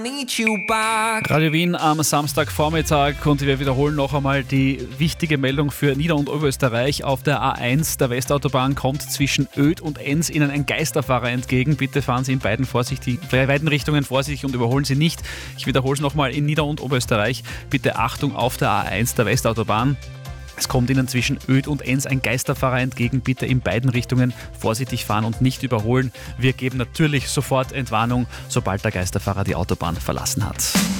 Radio Wien am Samstagvormittag und wir wiederholen noch einmal die wichtige Meldung für Nieder- und Oberösterreich. Auf der A1 der Westautobahn kommt zwischen Oedt und Enns Ihnen ein Geisterfahrer entgegen. Bitte fahren Sie in beiden Richtungen vorsichtig und überholen Sie nicht. Ich wiederhole es nochmal in Nieder- und Oberösterreich. Bitte Achtung auf der A1 der Westautobahn. Es kommt Ihnen zwischen Oedt und Enns ein Geisterfahrer entgegen. Bitte in beiden Richtungen vorsichtig fahren und nicht überholen. Wir geben natürlich sofort Entwarnung, sobald der Geisterfahrer die Autobahn verlassen hat.